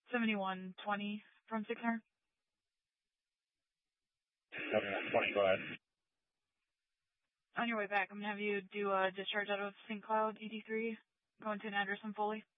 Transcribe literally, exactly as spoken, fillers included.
seventy-one twenty from six hundred. seventy-one twenty, go ahead. On your way back, I'm going to have you do a discharge out of Saint Cloud, E D three, going to an address in Foley.